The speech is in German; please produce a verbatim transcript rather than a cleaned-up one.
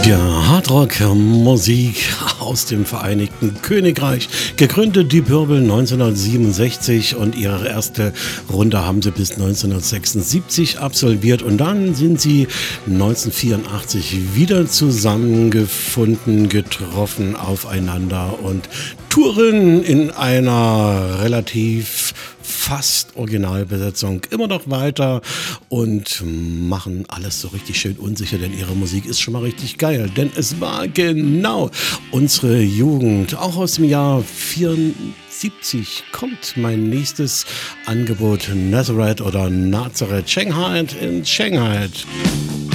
Ja, Hardrock-Musik aus dem Vereinigten Königreich. Gegründet die Purple neunzehnhundertsiebenundsechzig und ihre erste Runde haben sie bis neunzehnhundertsechsundsiebzig absolviert und dann sind sie neunzehnhundertvierundachtzig wieder zusammengefunden, getroffen aufeinander und touren in einer relativ fast Originalbesetzung immer noch weiter und machen alles so richtig schön unsicher, denn ihre Musik ist schon mal richtig geil, denn es war genau unsere Jugend. Auch aus dem Jahr vierundsiebzig kommt mein nächstes Angebot, Nazareth oder Nazareth, Shanghai in Shanghai.